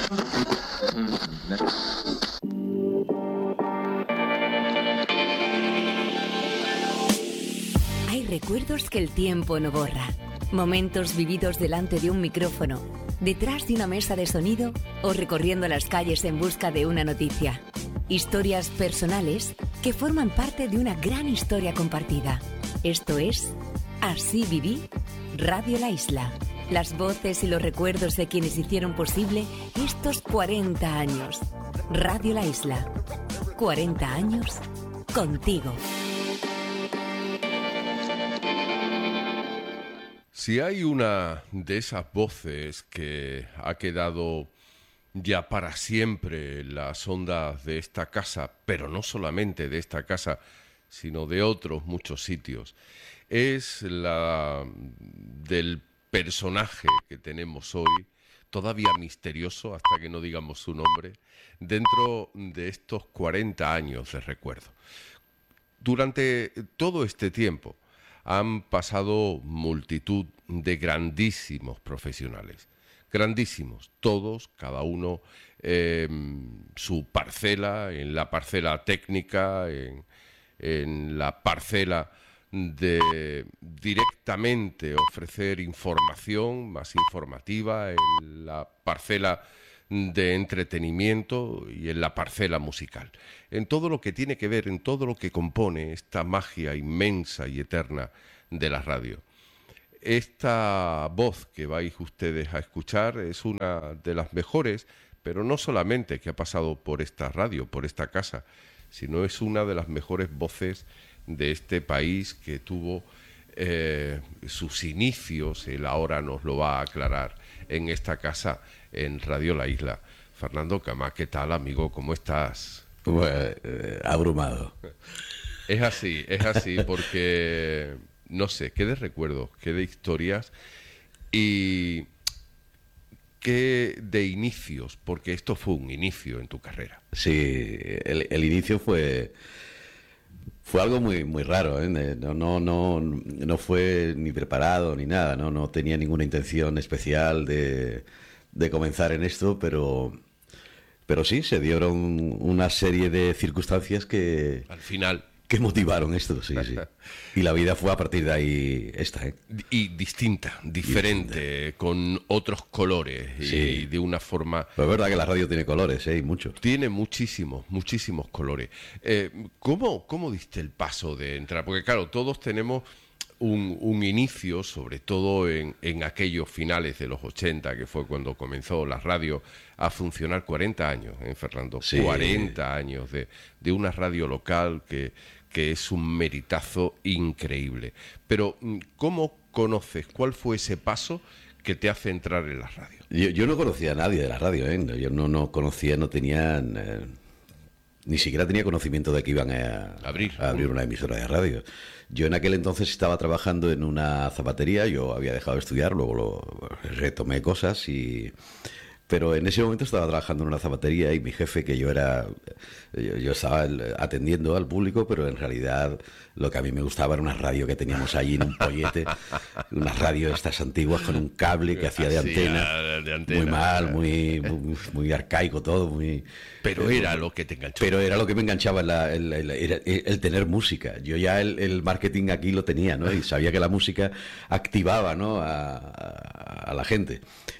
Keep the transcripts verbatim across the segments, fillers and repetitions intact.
Hay recuerdos que el tiempo no borra. Momentos vividos delante de un micrófono, detrás de una mesa de sonido o recorriendo las calles en busca de una noticia. Historias personales que forman parte de una gran historia compartida. Esto es Así Viví, Radio La Isla. Las voces y los recuerdos de quienes hicieron posible estos cuarenta años. Radio La Isla. cuarenta años contigo. Si hay una de esas voces que ha quedado ya para siempre en las ondas de esta casa, pero no solamente de esta casa, sino de otros muchos sitios, es la del personaje que tenemos hoy, todavía misterioso hasta que no digamos su nombre, dentro de estos cuarenta años de recuerdo. Durante todo este tiempo han pasado multitud de grandísimos profesionales, grandísimos, todos, cada uno eh, su parcela, en la parcela técnica, en, en la parcela de directamente ofrecer información más informativa, en la parcela de entretenimiento y en la parcela musical, en todo lo que tiene que ver, en todo lo que compone esta magia inmensa y eterna de la radio. Esta voz que vais ustedes a escuchar es una de las mejores, pero no solamente que ha pasado por esta radio, por esta casa, sino es una de las mejores voces de este país que tuvo eh, sus inicios, él ahora nos lo va a aclarar, en esta casa, en Radio La Isla. Fernando Camá, ¿qué tal, amigo? ¿Cómo estás? Bueno, eh, abrumado. Es así, es así, porque, no sé, qué de recuerdos, qué de historias y qué de inicios, porque esto fue un inicio en tu carrera. Sí, el, el inicio fue... Fue algo muy muy raro, ¿eh? No, no, no, no fue ni preparado ni nada, no, no tenía ninguna intención especial de, de comenzar en esto, pero, pero sí, se dieron una serie de circunstancias que... Al final... que motivaron esto, sí, sí. Y la vida fue a partir de ahí esta, ¿eh? Y distinta, diferente, distinta. Con otros colores sí. Y de una forma... Pero es verdad que la radio tiene colores, ¿eh? Y muchos. Tiene muchísimos, muchísimos colores. Eh, ¿cómo, ¿Cómo diste el paso de entrar? Porque claro, todos tenemos un, un inicio, sobre todo en, en aquellos finales de los ochenta, que fue cuando comenzó la radio a funcionar. Cuarenta años, ¿eh, Fernando? Sí. cuarenta años de, de una radio local que... que es un meritazo increíble. Pero, ¿cómo conoces? ¿Cuál fue ese paso que te hace entrar en la radio? Yo, yo no conocía a nadie de la radio, ¿eh? Yo no, no conocía, no tenía... Eh, ni siquiera tenía conocimiento de que iban a, abrir, a abrir una emisora de radio. Yo en aquel entonces estaba trabajando en una zapatería, yo había dejado de estudiar, luego lo, retomé cosas y... Pero en ese momento estaba trabajando en una zapatería y mi jefe, que yo era, yo, yo estaba atendiendo al público, pero en realidad lo que a mí me gustaba era una radio que teníamos allí en un pollete, una radio de estas antiguas con un cable que hacía de antena, de antena muy mal, muy, muy, muy arcaico todo, muy... Pero era lo que te enganchó. Pero era lo que me enganchaba, en la, el, el, el, el tener música. Yo ya el, el marketing aquí lo tenía, ¿no? Y sabía que la música activaba, ¿no? a, a, a la gente.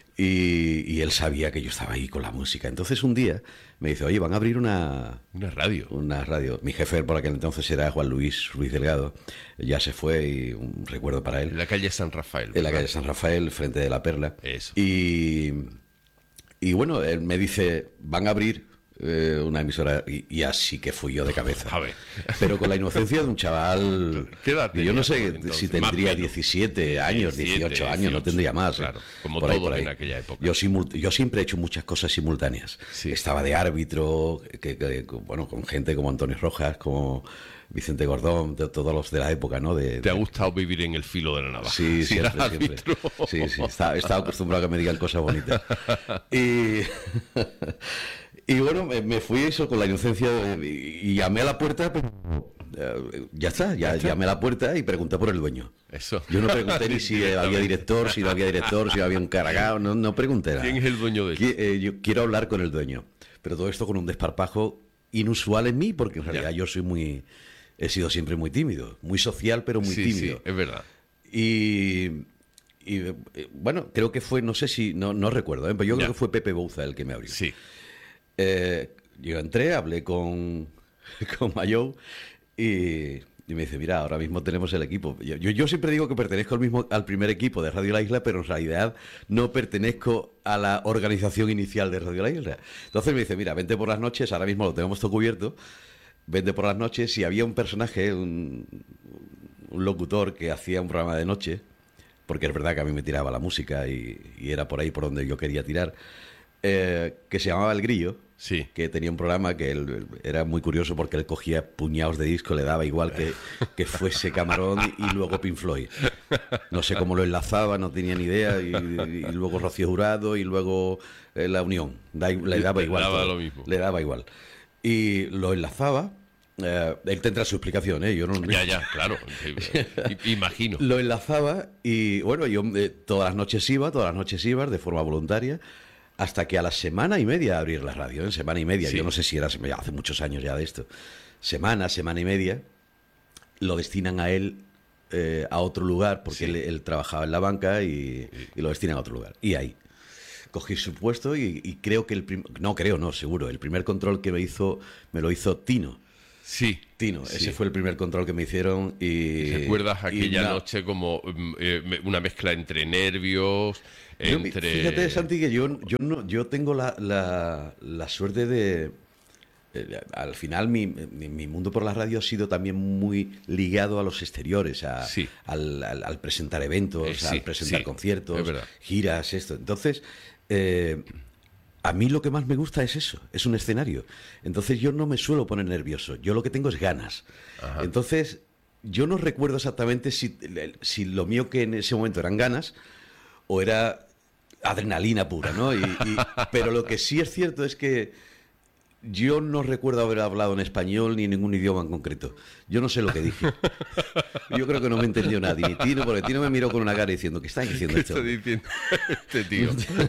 Y, y él sabía que yo estaba ahí con la música. Entonces un día me dice, oye, van a abrir una... Una radio. Una radio. Mi jefe por aquel entonces era Juan Luis Ruiz Delgado. Ya se fue y un recuerdo para él. En la calle San Rafael. En la calle San Rafael, frente de la Perla. Eso. Y, y bueno, él me dice, van a abrir... Eh, una emisora y, y así que fui yo de cabeza. A ver. Pero con la inocencia de un chaval. ¿Qué edad yo no sé entonces? Si tendría diecisiete años, dieciocho años, no tendría más. Claro, como por ahí, todos por ahí. en aquella época. Yo, simul, yo siempre he hecho muchas cosas simultáneas. Sí. Estaba de árbitro, que, que, bueno, con gente como Antonio Rojas, como Vicente Gordón, de, todos los de la época, ¿no? De, ¿Te ha de... gustado vivir en el filo de la navaja? Sí, siempre, siempre. Sí, sí, estaba, estaba acostumbrado a que me digan cosas bonitas. Y... Y bueno, me, me fui eso con la inocencia y, y llamé a la puerta, pero eh, ya está, ya, ya llamé a la puerta y pregunté por el dueño. Eso. Yo no pregunté ni si había director, si no había director, si había un cargado, no, no pregunté nada. ¿Quién es el dueño de esto? Eh, yo quiero hablar con el dueño. Pero todo esto con un desparpajo inusual en mí, porque en realidad ya. yo soy muy... He sido siempre muy tímido, muy social, pero muy sí, tímido. Sí, es verdad. Y... Y bueno, creo que fue, no sé si, no, no recuerdo, ¿eh? Pero yo ya. creo que fue Pepe Bouza el que me abrió. Sí. Eh, yo entré, hablé con, con Mayou y, y me dice, mira, ahora mismo tenemos el equipo. Yo, yo, yo siempre digo que pertenezco al mismo al primer equipo de Radio La Isla, pero en realidad no pertenezco a la organización inicial de Radio La Isla. Entonces me dice, mira, vente por las noches, ahora mismo lo tenemos todo cubierto, vente por las noches. Y había un personaje, un, un locutor que hacía un programa de noche, porque es verdad que a mí me tiraba la música y, y era por ahí por donde yo quería tirar, eh, que se llamaba El Grillo, sí. que tenía un programa que él, era muy curioso porque él cogía puñados de disco, le daba igual que, que fuese Camarón y luego Pink Floyd. No sé cómo lo enlazaba, no tenía ni idea, y, y luego Rocío Jurado y luego eh, La Unión. Da, le daba igual. Le daba todo. lo mismo. Le daba igual. Y lo enlazaba. Eh, él tendrá su explicación, ¿eh? Yo no... Ya, ya, claro. Imagino. Lo enlazaba y, bueno, yo eh, todas las noches iba, todas las noches iba de forma voluntaria, hasta que a la semana y media de abrir la radio, en ¿eh? semana y media, sí. Yo no sé si era, hace muchos años ya de esto, semana, semana y media, lo destinan a él eh, a otro lugar, porque sí. él, él trabajaba en la banca y, sí. y lo destinan a otro lugar. Y ahí cogí su puesto y, y creo que el... Prim... No, creo, no, seguro. El primer control que me hizo, me lo hizo Tino. Sí. Tino, sí. ese fue el primer control que me hicieron y... ¿Recuerdas aquella una... noche como eh, una mezcla entre nervios, entre... Yo, fíjate, Santi, que yo, yo, no, yo tengo la, la, la suerte de... Eh, al final mi, mi, mi mundo por la radio ha sido también muy ligado a los exteriores, a, sí. al, al, al presentar eventos, eh, sí, al presentar sí, conciertos, giras, esto. Entonces... Eh, a mí lo que más me gusta es eso, es un escenario. Entonces yo no me suelo poner nervioso, yo lo que tengo es ganas. Ajá. Entonces yo no recuerdo exactamente si, si lo mío que en ese momento eran ganas o era adrenalina pura, ¿no? Y, y, pero lo que sí es cierto es que yo no recuerdo haber hablado en español ni en ningún idioma en concreto. Yo no sé lo que dije. Yo creo que no me entendió nadie. Ni Tino, porque Tino me miró con una cara diciendo, ¿qué está diciendo ¿Qué esto? está diciendo este tío?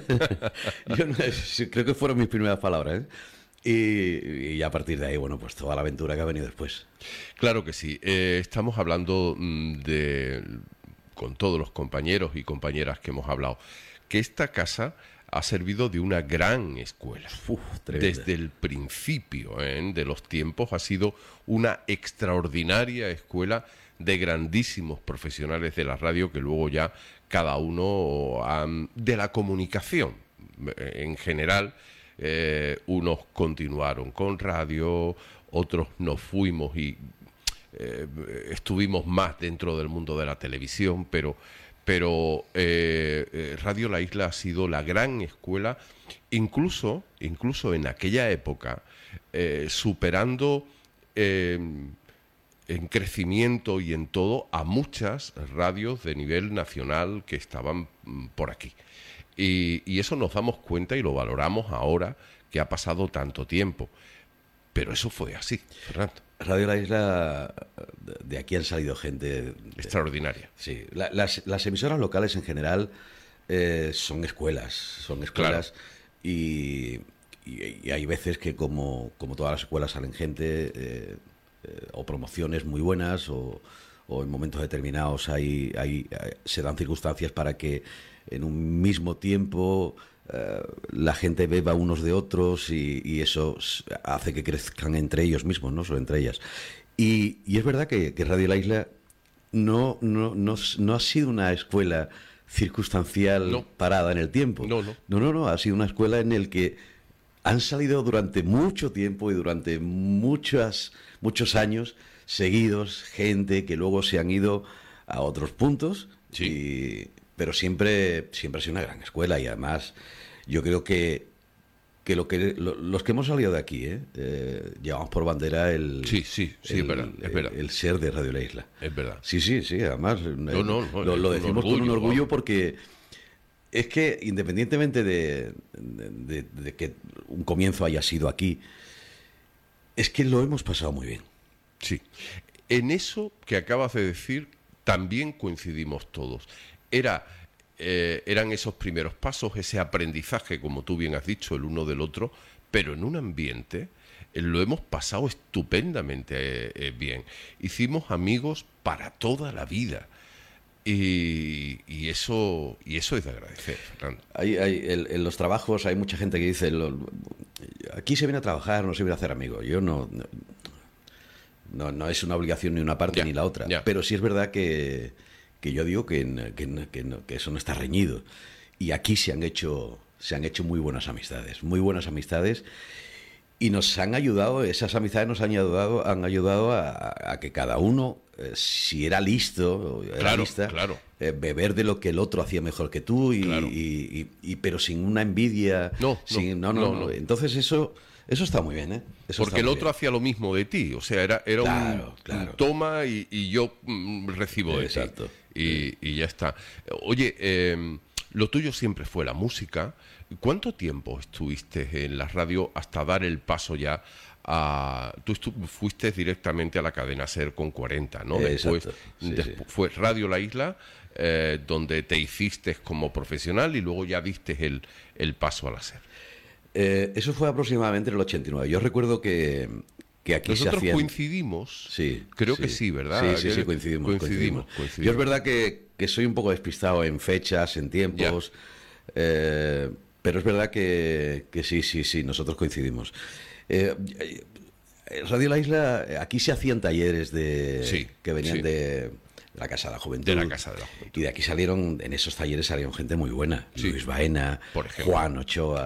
Yo no, creo que fueron mis primeras palabras, ¿eh? Y, y a partir de ahí, bueno, pues toda la aventura que ha venido después. Claro que sí. Eh, estamos hablando de, con todos los compañeros y compañeras que hemos hablado, que esta casa ha servido de una gran escuela. Uf, desde el principio ¿eh? de los tiempos ha sido una extraordinaria escuela de grandísimos profesionales de la radio que luego ya cada uno han, de la comunicación en general. Eh, unos continuaron con radio, otros nos fuimos y eh, estuvimos más dentro del mundo de la televisión, pero pero eh, eh, Radio La Isla ha sido la gran escuela, incluso, incluso en aquella época, eh, superando eh, en crecimiento y en todo a muchas radios de nivel nacional que estaban mm, por aquí. Y, y eso nos damos cuenta y lo valoramos ahora que ha pasado tanto tiempo. Pero eso fue así, Fernando. Radio La Isla, de aquí han salido gente... De, extraordinaria. Sí, la, las, las emisoras locales en general eh, son escuelas, son escuelas claro. y, y, y hay veces que como, como todas las escuelas salen gente eh, eh, o promociones muy buenas o, o en momentos determinados hay, hay, hay, se dan circunstancias para que en un mismo tiempo... Uh, la gente beba unos de otros y, y eso hace que crezcan entre ellos mismos, no solo entre ellas. Y, y es verdad que, que Radio La Isla no, no, no, no ha sido una escuela circunstancial no. parada en el tiempo. No, no. No, no, no. Ha sido una escuela en la que han salido durante mucho tiempo y durante muchas, muchos años seguidos gente que luego se han ido a otros puntos. Sí. Y, pero siempre, siempre ha sido una gran escuela y además yo creo que, que, lo que lo, los que hemos salido de aquí eh, eh, llevamos por bandera el, sí, sí, sí, el, es verdad, es verdad. El, el ser de Radio La Isla. Es verdad. Sí, sí, sí, además no, no, no, lo, lo decimos orgullo, con un orgullo ¿no? porque es que independientemente de, de, de, de que un comienzo haya sido aquí, es que lo hemos pasado muy bien. Sí. En eso que acabas de decir también coincidimos todos. Era, eh, eran esos primeros pasos, ese aprendizaje, como tú bien has dicho, el uno del otro, pero en un ambiente eh, lo hemos pasado estupendamente eh, eh, bien. Hicimos amigos para toda la vida. Y, y eso y eso es de agradecer, Fernando. Hay, hay, en, en los trabajos hay mucha gente que dice, lo, aquí se viene a trabajar, no se viene a hacer amigos. Yo no... no No, no es una obligación ni una parte ya, ni la otra. Ya. Pero sí es verdad que, que yo digo que, que, que, no, que eso no está reñido. Y aquí se han hecho se han hecho muy buenas amistades, muy buenas amistades. Y nos han ayudado, esas amistades nos han ayudado, han ayudado a, a que cada uno, eh, si era listo, era claro, lista, claro. Eh, beber de lo que el otro hacía mejor que tú, y, Claro. y, y, y, pero sin una envidia. No, sin, no, no, no, no, no. no. Entonces eso... Eso está muy bien, ¿eh? Eso Porque el otro bien. hacía lo mismo de ti, o sea, era, era claro, un, claro. un toma y, y yo mm, recibo de Exacto. ti. Y, y ya está. Oye, eh, lo tuyo siempre fue la música. ¿Cuánto tiempo estuviste en la radio hasta dar el paso ya a... Tú estu- fuiste directamente a la cadena SER con cuarenta, ¿no? Después, Exacto. Sí, despu- sí. fue Radio La Isla, eh, donde te hiciste como profesional y luego ya diste el, el paso a la SER. Eh, eso fue aproximadamente en el ochenta y nueve. Yo recuerdo que, que aquí Nosotros se hacían... coincidimos. Sí, Creo sí. que sí, ¿verdad? Sí, sí, sí, coincidimos. Coincidimos, coincidimos. coincidimos. Yo es verdad que, que soy un poco despistado en fechas, en tiempos, eh, pero es verdad que, que sí, sí, sí, nosotros coincidimos. Eh, Radio La Isla, aquí se hacían talleres de Sí, que venían sí. de la Casa de la Juventud. De la Casa de la Juventud. Y de aquí salieron, en esos talleres salieron gente muy buena. Sí. Luis Baena, Por ejemplo. Juan Ochoa.